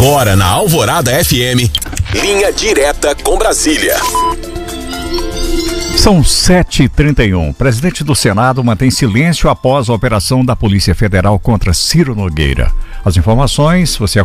Agora na Alvorada FM, linha direta com Brasília. São 7h31. Presidente do Senado mantém silêncio após a operação da Polícia Federal contra Ciro Nogueira. As informações você